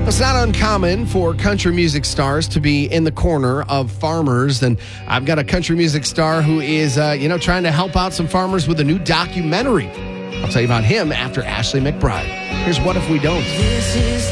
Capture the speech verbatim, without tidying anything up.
It's not uncommon for country music stars to be in the corner of farmers, and I've got a country music star who is, uh, you know, trying to help out some farmers with a new documentary. I'll tell you about him after Ashley McBryde. Here's What If We Don't.